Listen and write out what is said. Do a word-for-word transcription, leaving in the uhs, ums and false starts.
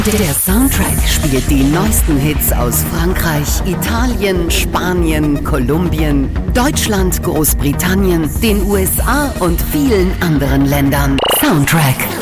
Der Soundtrack spielt die neuesten Hits aus Frankreich, Italien, Spanien, Kolumbien, Deutschland, Großbritannien, den U S A und vielen anderen Ländern. Soundtrack